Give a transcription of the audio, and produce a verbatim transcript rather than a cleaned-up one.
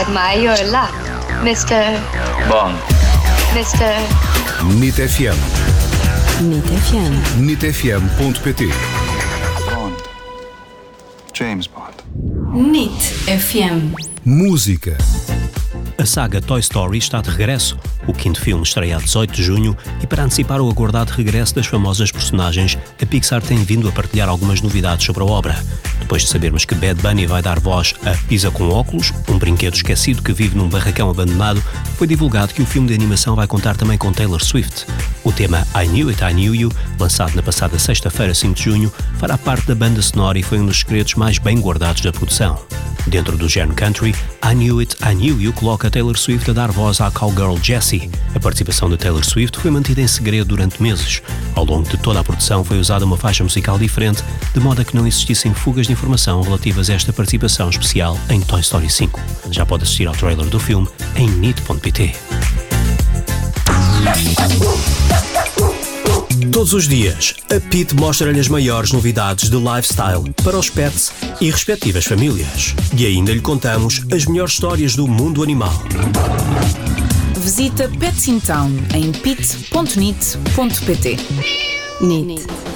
Admire your luck, mister Bond. mister N I T F M. N I T F M. N I T F M ponto pt. Bond. James Bond. N I T F M. Música. A saga Toy Story está de regresso. O quinto filme estreia a dezoito de junho e, para antecipar o aguardado regresso das famosas personagens, a Pixar tem vindo a partilhar algumas novidades sobre a obra. Depois de sabermos que Bad Bunny vai dar voz a Pisa com óculos, um brinquedo esquecido que vive num barracão abandonado, foi divulgado que o filme de animação vai contar também com Taylor Swift. O tema I Knew It, I Knew You, lançado na passada sexta-feira, cinco de junho, fará parte da banda sonora e foi um dos segredos mais bem guardados da produção. Dentro do género country, I Knew It, I Knew You coloca Taylor Swift a dar voz à cowgirl Jessie. A participação de Taylor Swift foi mantida em segredo durante meses. Ao longo de toda a produção foi usada uma faixa musical diferente, de modo a que não existissem fugas de informação relativas a esta participação especial em Toy Story cinco. Já pode assistir ao trailer do filme em N I T ponto pt. Todos os dias, a P I T mostra-lhe as maiores novidades de lifestyle para os pets e respectivas famílias. E ainda lhe contamos as melhores histórias do mundo animal. Visita Pets in Town em pit ponto nit ponto pt. N I T.